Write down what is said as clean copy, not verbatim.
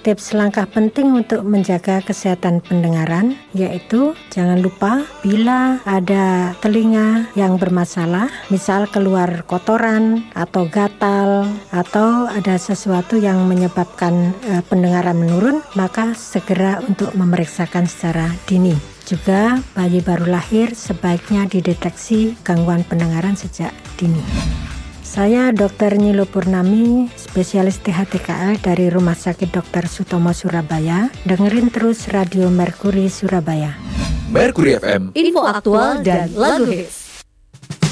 tips langkah penting untuk menjaga kesehatan pendengaran, yaitu jangan lupa bila ada telinga yang bermasalah, misal keluar kotoran atau gatal atau ada sesuatu yang menyebabkan pendengaran menurun, maka segera untuk memeriksakan secara dini. Juga bayi baru lahir sebaiknya dideteksi gangguan pendengaran sejak dini. Saya Dr. Nyilo Purnami, spesialis THTKL dari Rumah Sakit Dr. Sutomo Surabaya. Dengerin terus Radio Merkuri Surabaya. Merkuri FM, info aktual dan lagu hits.